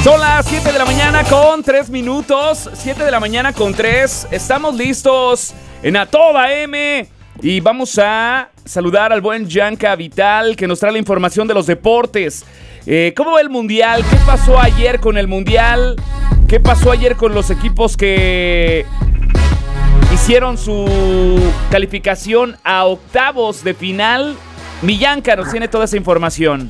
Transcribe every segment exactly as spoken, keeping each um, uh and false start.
Son las siete de la mañana con tres minutos. siete de la mañana con tres. Estamos listos en A Toda M. Y vamos a saludar al buen Gianca Vital, que nos trae la información de los deportes. Eh, ¿Cómo va el Mundial? ¿Qué pasó ayer con el Mundial? ¿Qué pasó ayer con los equipos que hicieron su calificación a octavos de final? Mi Gianca nos tiene toda esa información.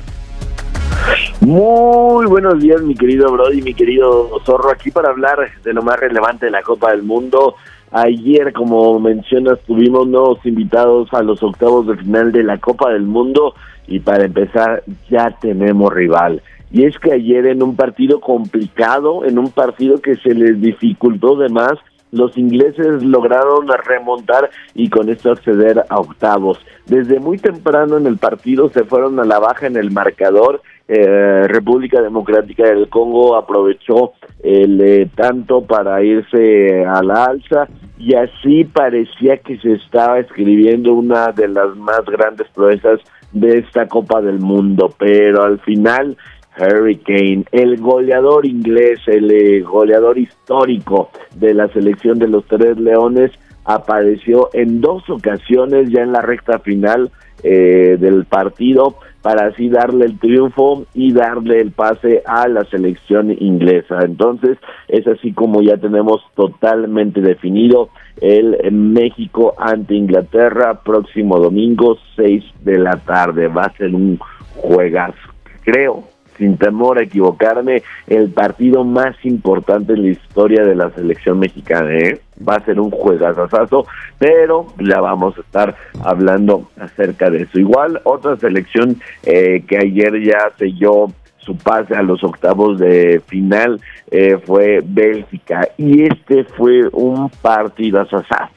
Muy buenos días, mi querido Brody, mi querido Zorro, aquí para hablar de lo más relevante de la Copa del Mundo. Ayer, como mencionas, tuvimos nuevos invitados a los octavos de final de la Copa del Mundo y para empezar ya tenemos rival. Y es que ayer, en un partido complicado, en un partido que se les dificultó de más, los ingleses lograron remontar y con esto acceder a octavos. Desde muy temprano en el partido se fueron a la baja en el marcador. Eh, República Democrática del Congo aprovechó el eh, tanto para irse a la alza y así parecía que se estaba escribiendo una de las más grandes proezas de esta Copa del Mundo, pero al final Harry Kane, el goleador inglés, el eh, goleador histórico de la selección de los Tres Leones, apareció en dos ocasiones ya en la recta final eh, del partido para así darle el triunfo y darle el pase a la selección inglesa. Entonces es así como ya tenemos totalmente definido el México ante Inglaterra próximo domingo seis de la tarde. Va a ser un juegazo, creo, sin temor a equivocarme, el partido más importante en la historia de la selección mexicana, ¿eh? Va a ser un juegazazazo, pero ya vamos a estar hablando acerca de eso. Igual, otra selección eh, que ayer ya selló su pase a los octavos de final eh, fue Bélgica, y este fue un partidazazazo.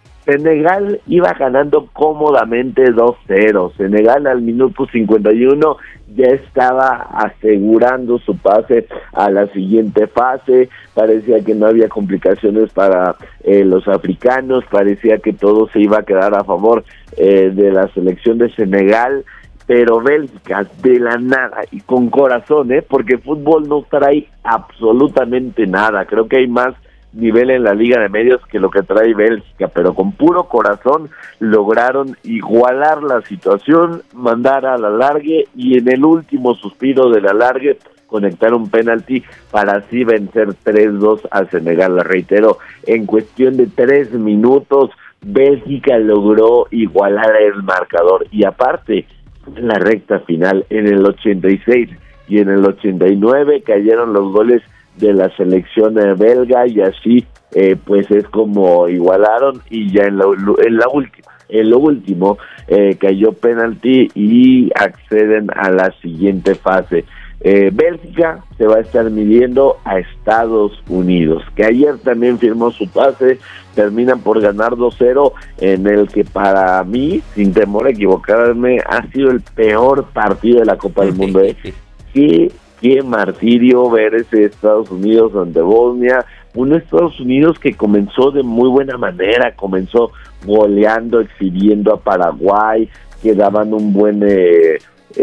Senegal iba ganando cómodamente dos cero. Senegal al minuto cincuenta y uno ya estaba asegurando su pase a la siguiente fase. Parecía que no había complicaciones para eh, los africanos, parecía que todo se iba a quedar a favor eh, de la selección de Senegal, pero Bélgica de la nada y con corazón, ¿eh? porque fútbol no trae absolutamente nada. Creo que hay más nivel en la Liga de Medios que lo que trae Bélgica, pero con puro corazón lograron igualar la situación, mandar a la alargue y en el último suspiro de la alargue conectar un penalti para así vencer tres dos a Senegal. Reitero, en cuestión de tres minutos Bélgica logró igualar el marcador y aparte en la recta final en el ochenta y seis y en el ochenta y nueve cayeron los goles de la selección belga y así eh, pues es como igualaron y ya en la, en la última en lo último eh, cayó penalti y acceden a la siguiente fase. eh, Bélgica se va a estar midiendo a Estados Unidos, que ayer también firmó su pase, terminan por ganar dos cero en el que para mí, sin temor a equivocarme, ha sido el peor partido de la Copa del Mundo. ¿eh? ¿Qué Qué martirio ver ese Estados Unidos ante Bosnia, un Estados Unidos que comenzó de muy buena manera, comenzó goleando, exhibiendo a Paraguay, que daban un buen eh,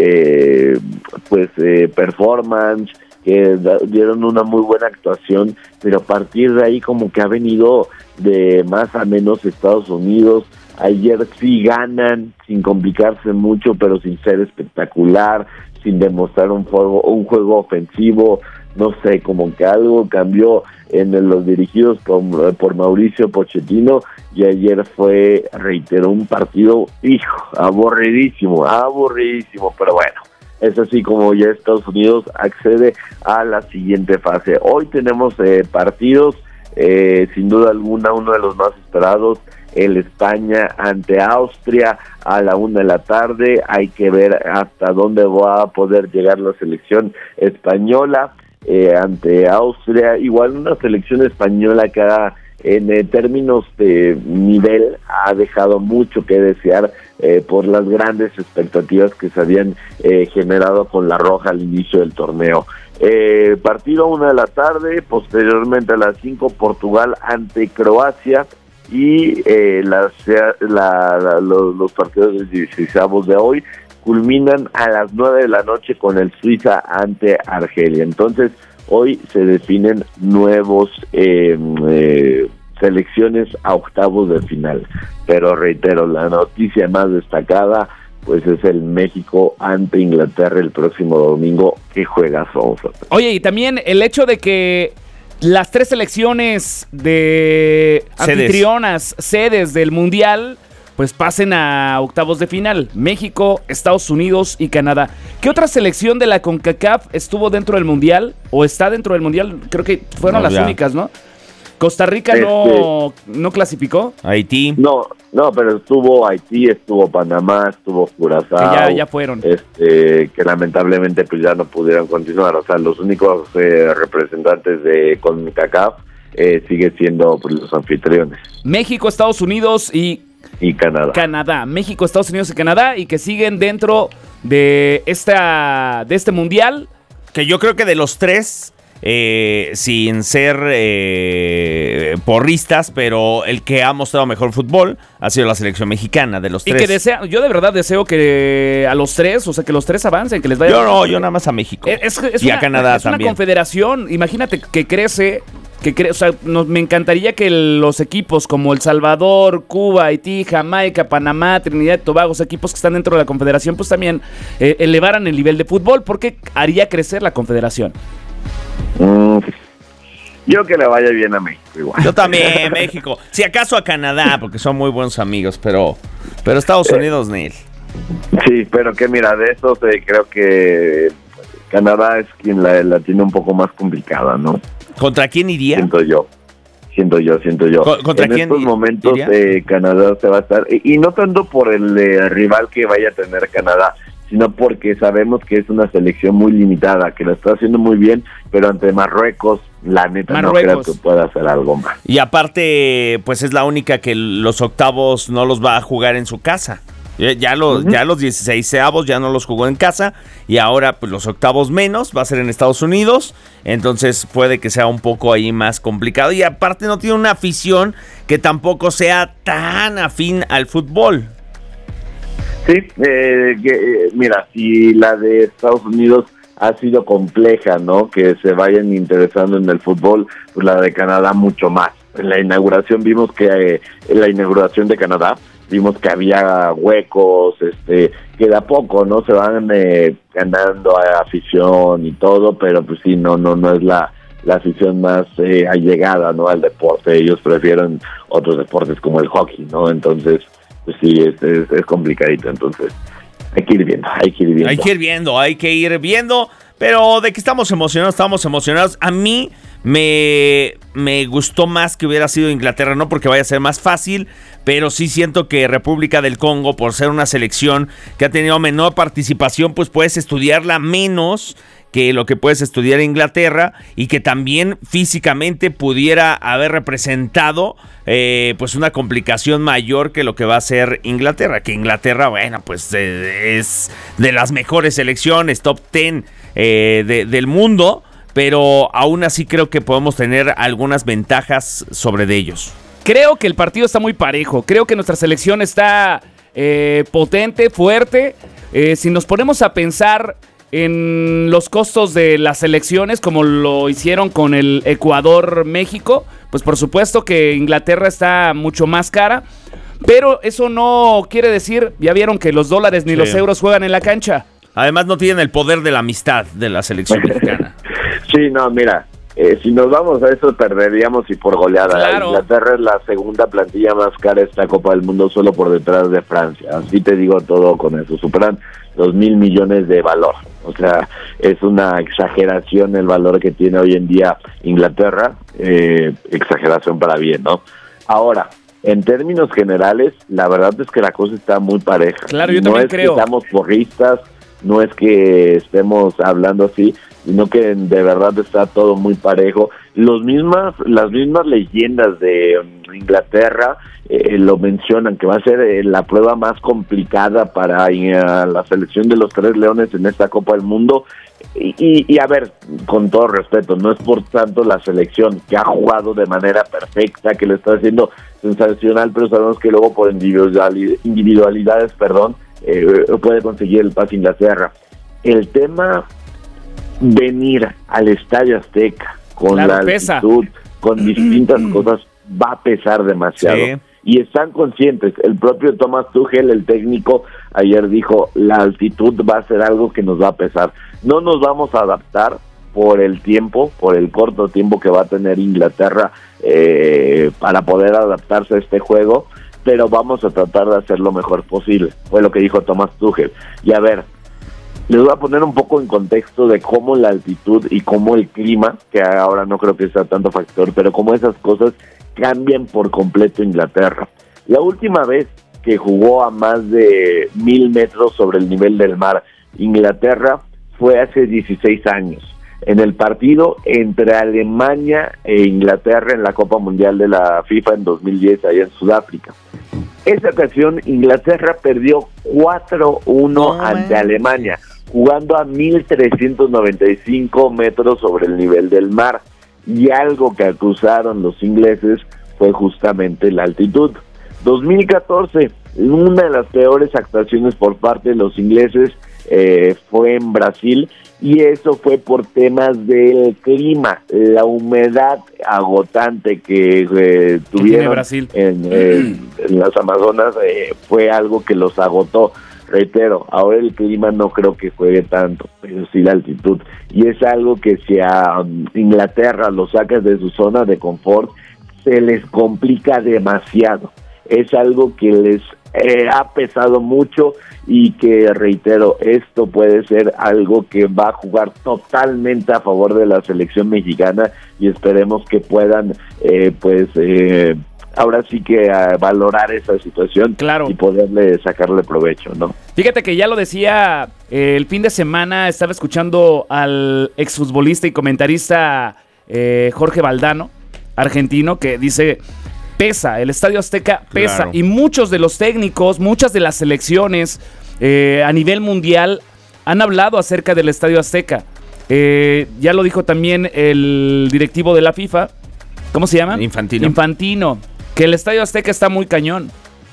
eh, pues eh, performance, que da, dieron una muy buena actuación, pero a partir de ahí como que ha venido de más a menos Estados Unidos. Ayer sí ganan, sin complicarse mucho, pero sin ser espectacular, sin demostrar un juego, un juego ofensivo. No sé, como que algo cambió en los dirigidos por, por Mauricio Pochettino, y ayer fue, reitero, un partido, hijo, aburridísimo, aburridísimo, pero bueno, es así como ya Estados Unidos accede a la siguiente fase. Hoy tenemos eh, partidos, eh, sin duda alguna, uno de los más esperados, el España ante Austria a la una de la tarde. Hay que ver hasta dónde va a poder llegar la selección española eh, ante Austria. Igual una selección española que ha, en eh, términos de nivel ha dejado mucho que desear eh, por las grandes expectativas que se habían eh, generado con la Roja al inicio del torneo. Eh, partido a una de la tarde, posteriormente a las cinco Portugal ante Croacia. Y eh, la, la, la, los, los partidos dieciseisavos de hoy culminan a las nueve de la noche con el Suiza ante Argelia. Entonces, hoy se definen nuevos eh, eh, selecciones a octavos de final. Pero reitero, la noticia más destacada pues es el México ante Inglaterra el próximo domingo. ¿Qué juegas vamos a hacer? Oye, y también el hecho de que las tres selecciones de Sedes. anfitrionas, sedes del Mundial, pues pasen a octavos de final. México, Estados Unidos y Canadá. ¿Qué otra selección de la CONCACAF estuvo dentro del Mundial o está dentro del Mundial? Creo que fueron No, las ya. únicas, ¿no? Costa Rica Este... no, no clasificó. Haití. No, no, pero estuvo Haití, estuvo Panamá, estuvo Curazao. Que ya, ya fueron. Este, que lamentablemente pues ya no pudieron continuar. O sea, los únicos eh, representantes de CONCACAF eh, sigue siendo pues, los anfitriones. México, Estados Unidos y Y Canadá. Canadá. México, Estados Unidos y Canadá, y que siguen dentro de esta de este Mundial. Que yo creo que de los tres, eh, sin ser eh, porristas, pero el que ha mostrado mejor fútbol ha sido la selección mexicana, de los Y tres. que desea, yo de verdad deseo que a los tres, o sea, que los tres avancen, que les vaya Yo bien. no, yo nada más a México. Es, es y una, a Canadá es también. una confederación, imagínate que crece, que cre- o sea, nos, me encantaría que los equipos como El Salvador, Cuba, Haití, Jamaica, Panamá, Trinidad y Tobago, los equipos que están dentro de la confederación, pues también eh, elevaran el nivel de fútbol, porque haría crecer la confederación. Mm, yo que le vaya bien a México igual. Yo también, México. Si acaso a Canadá, porque son muy buenos amigos, pero, pero Estados Unidos, Neil. Sí, pero que mira, de estos eh, creo que Canadá es quien la, la tiene un poco más complicada, ¿no? ¿Contra quién iría? Siento yo. Siento yo, siento yo. ¿Con- contra en quién estos i- momentos iría? eh, Canadá se va a estar, y, y no tanto por el eh, rival que vaya a tener Canadá, sino porque sabemos que es una selección muy limitada, que lo está haciendo muy bien, pero ante Marruecos, la neta Marruecos. no creo que pueda hacer algo más. Y aparte, pues es la única que los octavos no los va a jugar en su casa. Ya, ya los, Uh-huh. ya los dieciseisavos ya no los jugó en casa y ahora pues los octavos menos va a ser en Estados Unidos, entonces puede que sea un poco ahí más complicado y aparte no tiene una afición que tampoco sea tan afín al fútbol. Sí, eh, que, eh, mira, si la de Estados Unidos ha sido compleja, ¿no? Que se vayan interesando en el fútbol, pues la de Canadá mucho más. En la inauguración vimos que, eh, en la inauguración de Canadá, vimos que había huecos, este, que de a poco, ¿no? Se van eh, ganando a afición y todo, pero pues sí, no, no, no es la, la afición más eh, allegada, ¿no? Al deporte. Ellos prefieren otros deportes como el hockey, ¿no? Entonces, pues sí, es, es, es complicadito, entonces hay que ir viendo, hay que ir viendo. Hay que ir viendo, hay que ir viendo, pero de que estamos emocionados, estamos emocionados. A mí me, me gustó más que hubiera sido Inglaterra, no porque vaya a ser más fácil, pero sí siento que República del Congo, por ser una selección que ha tenido menor participación, pues puedes estudiarla menos que lo que puedes estudiar en Inglaterra y que también físicamente pudiera haber representado eh, pues una complicación mayor que lo que va a ser Inglaterra, que Inglaterra, bueno, pues eh, es de las mejores selecciones, top diez eh, de, del mundo, pero aún así creo que podemos tener algunas ventajas sobre de ellos. Creo que el partido está muy parejo. Creo que nuestra selección está eh, potente, fuerte. Eh, si nos ponemos a pensar en los costos de las selecciones, como lo hicieron con el Ecuador-México, pues por supuesto que Inglaterra está mucho más cara. Pero eso no quiere decir, ya vieron que los dólares ni Sí. los euros juegan en la cancha. Además no tienen el poder de la amistad de la selección mexicana. Sí, no, mira, eh, si nos vamos a eso perderíamos y por goleada. Claro. Inglaterra es la segunda plantilla más cara de esta Copa del Mundo, solo por detrás de Francia. Así te digo todo con eso. Superan los mil millones de valor. O sea, es una exageración el valor que tiene hoy en día Inglaterra. Eh, exageración para bien, ¿no? Ahora, en términos generales, la verdad es que la cosa está muy pareja. Claro, yo no también es creo. que seamos porristas, no es que estemos hablando así, sino que de verdad está todo muy parejo. Los mismas, las mismas leyendas de um, Inglaterra eh, lo mencionan, que va a ser eh, la prueba más complicada para eh, la selección de los Tres Leones en esta Copa del Mundo. Y, y, y a ver, con todo respeto, no es por tanto la selección que ha jugado de manera perfecta, que lo está haciendo sensacional, pero sabemos que luego por individualidades, individualidades perdón, eh, puede conseguir el pase a Inglaterra. El tema venir al Estadio Azteca con Claro, la pesa. altitud, con distintas cosas, va a pesar demasiado. Sí. Y están conscientes. El propio Thomas Tuchel, el técnico, ayer dijo, la altitud va a ser algo que nos va a pesar. No nos vamos a adaptar por el tiempo, por el corto tiempo que va a tener Inglaterra eh, para poder adaptarse a este juego, pero vamos a tratar de hacer lo mejor posible. Fue lo que dijo Thomas Tuchel. Y a ver, les voy a poner un poco en contexto de cómo la altitud y cómo el clima, que ahora no creo que sea tanto factor, pero cómo esas cosas cambian por completo Inglaterra. La última vez que jugó a más de mil metros sobre el nivel del mar Inglaterra fue hace dieciséis años, en el partido entre Alemania e Inglaterra en la Copa Mundial de la FIFA en dos mil diez, allá en Sudáfrica. Esa ocasión Inglaterra perdió cuatro uno No, ante man. Alemania, jugando a mil trescientos noventa y cinco metros sobre el nivel del mar. Y algo que acusaron los ingleses fue justamente la altitud. dos mil catorce, una de las peores actuaciones por parte de los ingleses eh, fue en Brasil, y eso fue por temas del clima, la humedad agotante que eh, tuvieron Brasil? En, eh, en las Amazonas eh, fue algo que los agotó. Reitero, ahora el clima no creo que juegue tanto, pero sí la altitud. Y es algo que si a um, Inglaterra lo sacas de su zona de confort, se les complica demasiado. Es algo que les eh, ha pesado mucho y que, reitero, esto puede ser algo que va a jugar totalmente a favor de la selección mexicana, y esperemos que puedan, eh, pues... Eh, ahora sí que a valorar esa situación, claro, y poderle sacarle provecho, ¿no? Fíjate que ya lo decía eh, el fin de semana, estaba escuchando al exfutbolista y comentarista eh, Jorge Valdano, argentino, que dice, pesa, el Estadio Azteca pesa, Claro. y muchos de los técnicos, muchas de las selecciones eh, a nivel mundial han hablado acerca del Estadio Azteca. Eh, ya lo dijo también el directivo de la FIFA, ¿cómo se llama? Infantino. Infantino. Que el Estadio Azteca está muy cañón.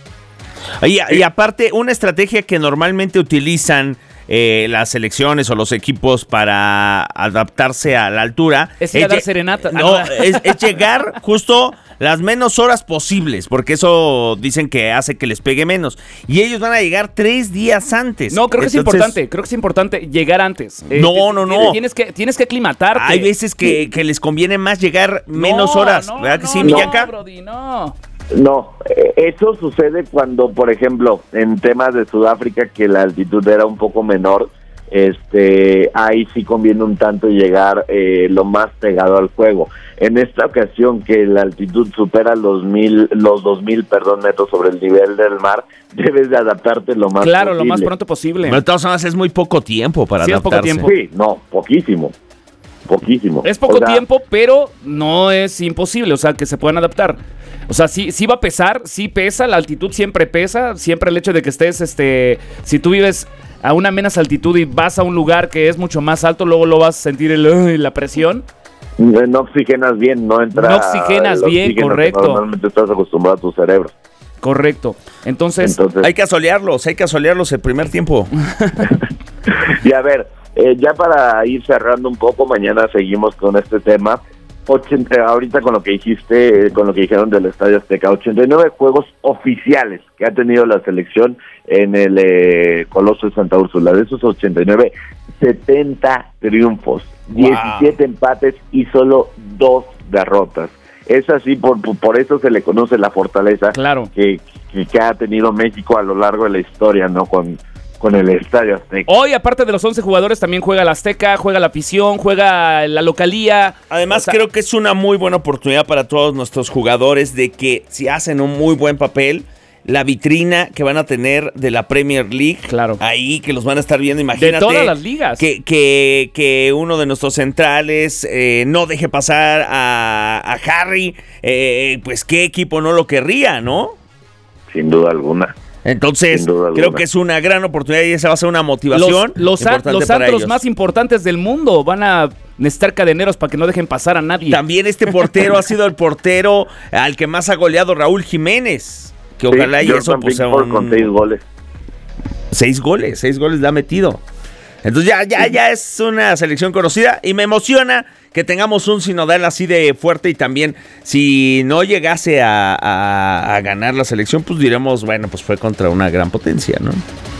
Y, y aparte, una estrategia que normalmente utilizan eh, las selecciones o los equipos para adaptarse a la altura Es ir a dar lle- serenata. No, Ah, no. es, es llegar justo las menos horas posibles, porque eso dicen que hace que les pegue menos. Y ellos van a llegar tres días antes. No, creo que es Entonces, importante, creo que es importante llegar antes. Eh, No, ti- no, tienes- no. Tienes que, tienes que aclimatarte. Hay veces que, que les conviene más llegar menos No, horas. no, ¿Verdad que no, sí, no, Millaca? Brody, no. No, eh, eso sucede cuando, por ejemplo, en temas de Sudáfrica, que la altitud era un poco menor, este, ahí sí conviene un tanto llegar eh, lo más pegado al juego. En esta ocasión, que la altitud supera los mil, los dos mil, perdón, metros sobre el nivel del mar, debes de adaptarte lo más Claro, posible. lo más pronto posible. Pero de todas formas es muy poco tiempo para Sí, es poco adaptarse. tiempo. Sí, no, poquísimo, poquísimo. Es poco O sea, tiempo, pero no es imposible, o sea, que se puedan adaptar. O sea, sí, sí va a pesar, sí pesa, la altitud siempre pesa, siempre el hecho de que estés, este, si tú vives a una menos altitud y vas a un lugar que es mucho más alto, luego lo vas a sentir el, uy, la presión. No oxigenas bien, no entra. No oxigenas el bien, oxígeno que correcto. Normalmente estás acostumbrado a tu cerebro. Correcto. Entonces, Entonces, Hay que asolearlos, hay que asolearlos el primer tiempo. y a ver, eh, ya para ir cerrando un poco, mañana seguimos con este tema. ochenta, ahorita con lo que dijiste, eh, con lo que dijeron del Estadio Azteca, ochenta y nueve juegos oficiales que ha tenido la selección en el eh, Coloso de Santa Úrsula. De esos ochenta y nueve, setenta triunfos, Wow. diecisiete empates y solo dos derrotas. Es así, por, por eso se le conoce la fortaleza claro. que, que, que ha tenido México a lo largo de la historia, ¿no? Con, con el Estadio Azteca. Hoy, aparte de los once jugadores, también juega la Azteca, juega la afición, juega la localía. Además, O sea, creo que es una muy buena oportunidad para todos nuestros jugadores de que si hacen un muy buen papel, la vitrina que van a tener de la Premier League, Claro. ahí que los van a estar viendo, imagínate. De todas las ligas. Que, que, que uno de nuestros centrales eh, no deje pasar a, a Harry, eh, pues qué equipo no lo querría, ¿no? Sin duda alguna. Entonces, Sin duda creo alguna. que es una gran oportunidad y esa va a ser una motivación Los, los, a- importante los para antros ellos. más importantes del mundo van a necesitar cadeneros para que no dejen pasar a nadie. También este portero ha sido el portero al que más ha goleado, Raúl Jiménez. Que ojalá Sí, y eso Jordan pues sea Pickford un... con seis goles. Seis goles, seis goles le ha metido. Entonces ya, ya, ya es una selección conocida y me emociona que tengamos un sinodal así de fuerte y también si no llegase a, a, a ganar la selección, pues diremos, bueno, pues fue contra una gran potencia, ¿no?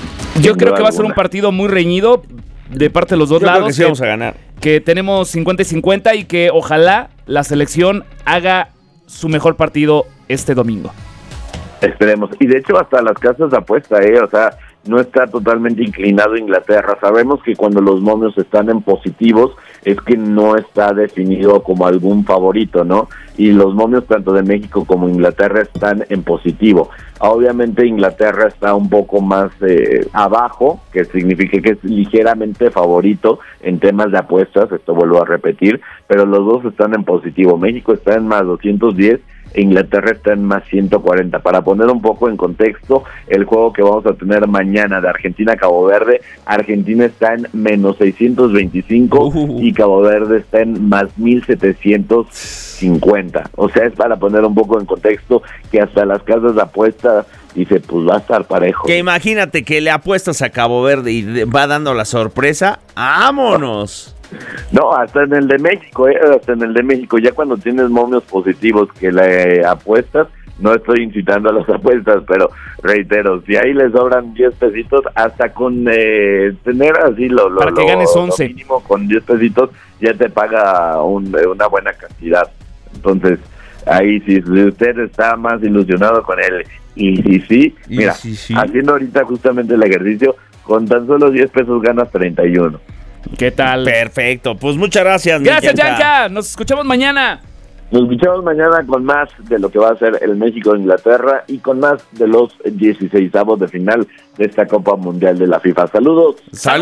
Yo creo que va a ser un partido muy reñido de parte de los dos Yo lados. creo que sí vamos a ganar. Que tenemos cincuenta y cincuenta y que ojalá la selección haga su mejor partido este domingo. Esperemos. Y de hecho hasta las casas de apuesta, ¿eh? O sea, no está totalmente inclinado Inglaterra. Sabemos que cuando los momios están en positivos es que no está definido como algún favorito, ¿no? Y los momios tanto de México como Inglaterra están en positivo. Obviamente Inglaterra está un poco más eh, abajo, que significa que es ligeramente favorito en temas de apuestas, esto vuelvo a repetir, pero los dos están en positivo. México está en más doscientos diez, e Inglaterra está en más ciento cuarenta. Para poner un poco en contexto, el juego que vamos a tener mañana de Argentina-Cabo Verde, Argentina está en menos seiscientos veinticinco uh. y Cabo Verde está en más mil setecientos cincuenta. O sea, es para poner un poco en contexto que hasta las casas de apuesta dice, pues va a estar parejo. Que imagínate que le apuestas a Cabo Verde y va dando la sorpresa. ¡Vámonos! No, hasta en el de México, eh, hasta en el de México, ya cuando tienes momios positivos que le apuestas, no estoy incitando a las apuestas, pero reitero, si ahí les sobran diez pesitos, hasta con eh, tener así lo, lo, Para que lo, ganes once. lo mínimo con diez pesitos, ya te paga un, una buena cantidad. Entonces, ahí si usted está más ilusionado con él, y si sí, y mira, sí, sí. haciendo ahorita justamente el ejercicio, con tan solo diez pesos ganas treinta y uno. ¿Qué tal? Perfecto, pues muchas gracias. Gracias, Yanka. Nos escuchamos mañana. Nos escuchamos mañana con más de lo que va a ser el México-Inglaterra y con más de los dieciseisavos de final de esta Copa Mundial de la FIFA. Saludos.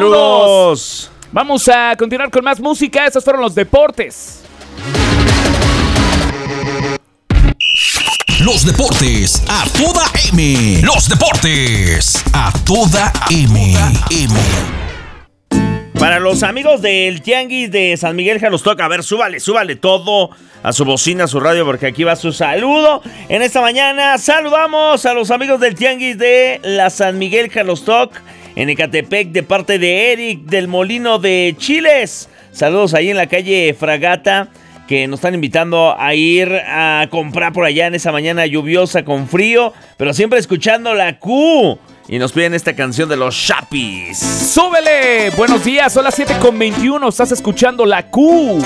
Saludos. Vamos a continuar con más música. Estos fueron los deportes. Los deportes a toda M. Los deportes a toda M. M. Para los amigos del Tianguis de San Miguel Jalostoc, a ver, súbale, súbale todo a su bocina, a su radio, porque aquí va su saludo. En esta mañana saludamos a los amigos del Tianguis de la San Miguel Jalostoc en Ecatepec de parte de Eric del Molino de Chiles. Saludos ahí en la calle Fragata, que nos están invitando a ir a comprar por allá en esa mañana lluviosa con frío, pero siempre escuchando la Q. Y nos piden esta canción de los Chapis. ¡Súbele! Buenos días, son las siete con veintiuno. Estás escuchando la Q.